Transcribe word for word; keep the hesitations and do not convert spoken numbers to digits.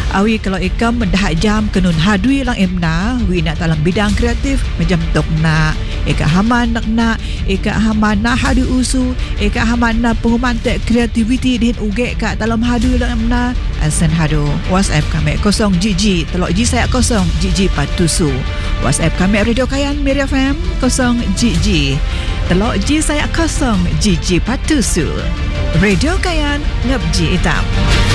Awi kalau ikam mendahat jam kenun hadui lang emna, wi nak dalam bidang kreatif macam tok nak. Eka haman nak nak, eka haman nak hadu usu, eka haman nak pengumantek kreativiti din uge kat dalam hadu lang emna. Asan hadu. WhatsApp kami kosong G G, telok G saya kosong G G patusu. WhatsApp kami Radio Kayan Miri F M kosong G G. Telok G saya kosong G G patusu. Radio Kayan ngabji hitam.